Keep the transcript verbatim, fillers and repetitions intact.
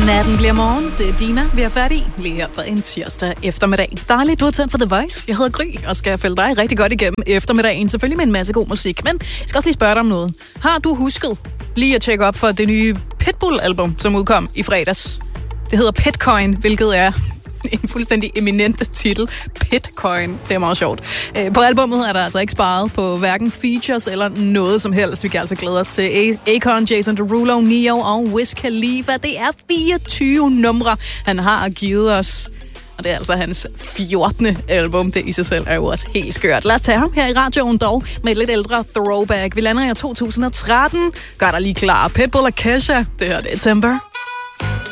Natten bliver morgen. Det er Dina, vi er færdige lige her på en tirsdag eftermiddag. Dejligt, du har tændt for The Voice. Jeg hedder Gry, og skal følge dig rigtig godt igennem eftermiddagen. Selvfølgelig med en masse god musik, men jeg skal også lige spørge dig om noget. Har du husket lige at tjekke op for det nye Pitbull-album, som udkom i fredags? Det hedder Pitcoin, hvilket er en fuldstændig eminent titel. Pitcoin. Det er meget sjovt. På albummet er der altså ikke sparet på hverken features eller noget som helst. Vi kan altså glæde os til Akon, Jason Derulo, Neo og Wiz Khalifa. Det er fireogtyve numre, han har givet os. Og det er altså hans fjortende album. Det i sig selv er jo også helt skørt. Lad os tage ham her i radioen dog med et lidt ældre throwback. Vi lander i to tusind og tretten. Gør dig lige klar. Pitbull og Kesha. Det her det er Timber.